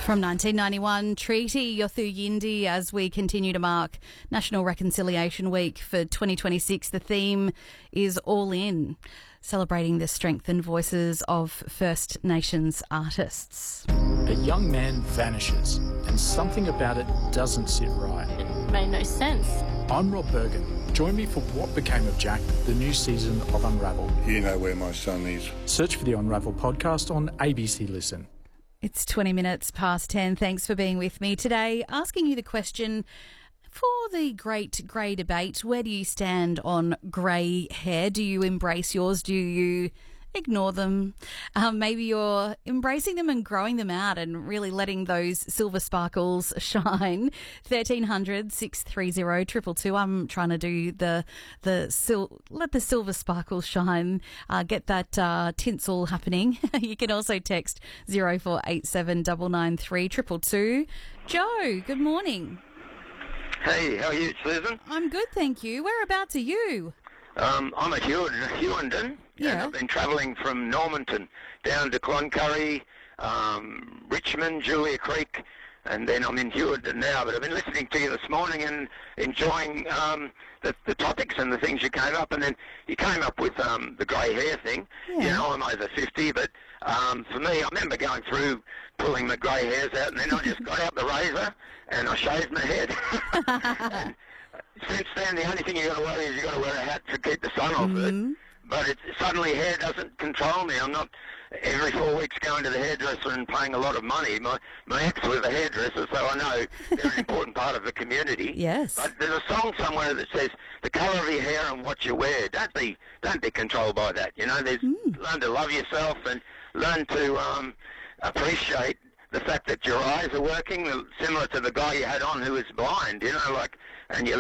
From 1991, Treaty Yothu Yindi, as we continue to mark National Reconciliation Week for 2026. The theme is All In, celebrating the strength and voices of First Nations artists. A young man vanishes and something about it doesn't sit right. It made no sense. I'm Rob Bergen. Join me for What Became of Jack, the new season of Unravel. You know where my son is. Search for the Unravel podcast on ABC Listen. It's 20 minutes past 10. Thanks for being with me today. Asking you the question, for the great grey debate, where do you stand on grey hair? Do you embrace yours? Do you ignore them? Maybe you're embracing them and growing them out and really letting those silver sparkles shine. 1300 630 222. I'm trying to do let the silver sparkles shine. Get that tinsel happening. You can also text 0487 993 222. Joe, good morning. Hey, how are you, Susan? I'm good, thank you. Whereabouts are you? I'm at Hewenden. Yeah. And I've been travelling from Normanton down to Cloncurry, Richmond, Julia Creek, and then I'm in Hewenden now. But I've been listening to you this morning and enjoying the topics and the things you came up. And then you came up with the grey hair thing. Yeah. You know, I'm over 50, but for me, I remember going through pulling the grey hairs out, and then I just got out the razor and I shaved my head. And since then, the only thing you got to worry is you got to wear a hat to keep the sun off it. But suddenly hair doesn't control me. I'm not every 4 weeks going to the hairdresser and paying a lot of money. My ex was a hairdresser, so I know they're an important part of the community. Yes. But there's a song somewhere that says the colour of your hair and what you wear. Don't be controlled by that. You know, learn to love yourself and learn to appreciate the fact that your eyes are working, similar to the guy you had on who was blind. You know, and you